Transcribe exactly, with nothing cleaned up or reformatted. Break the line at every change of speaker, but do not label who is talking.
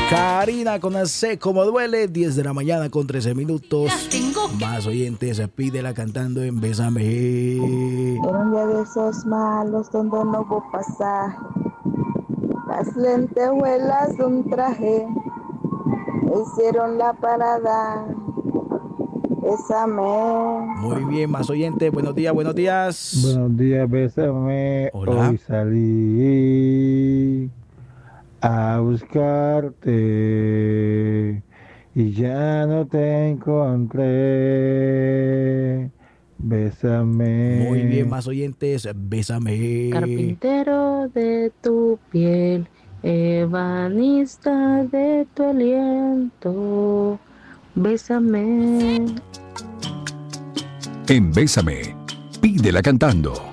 Karina con C como duele, diez de la mañana con trece minutos. Más oyentes, pídela cantando en Bésame.
Era un día de esos malos donde no hubo pasaje. Las lentejuelas de un traje me hicieron la parada. Bésame.
Muy bien, más oyentes, buenos días, buenos días.
Buenos días, bésame.
Hola.
Hoy salí a buscarte y ya no te encontré. Bésame.
Muy bien, más oyentes, Bésame.
Carpintero de tu piel, ebanista de tu aliento, bésame.
En Bésame, pídela cantando.